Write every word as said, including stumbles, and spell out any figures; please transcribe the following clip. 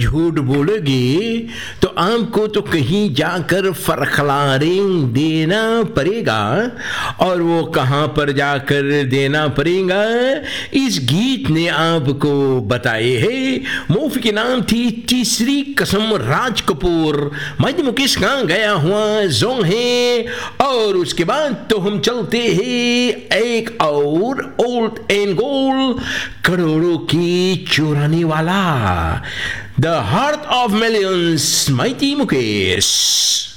झूठ बोलोगे तो आपको तो कहीं जाकर फरखलारें देना पड़ेगा, और वो कहाँ पर जाकर देना पड़ेगा इस गीत ने आपको बताए है। मूवी के नाम थी तीसरी कसम, राज कपूर, माइती मुकेश का गया हुआ जोंग है। और उसके बाद तो हम चलते हैं एक और ओल्ड एंड गोल्ड, करोड़ों की चुराने वाला, The Heart of Millions, Mighty Mukesh.